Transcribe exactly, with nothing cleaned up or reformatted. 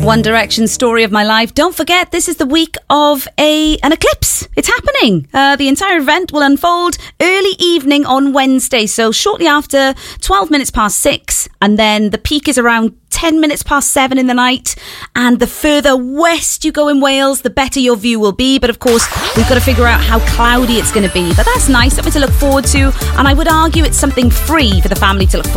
One Direction, Story of My Life. Don't forget, this is the week of a an eclipse. It's happening. Uh, the entire event will unfold early evening on Wednesday, so shortly after twelve minutes past six, and then the peak is around ten minutes past seven in the night. And the further west you go in Wales, the better your view will be. But of course, we've got to figure out how cloudy it's going to be. But that's nice, something to look forward to. And I would argue it's something free for the family to look forward to.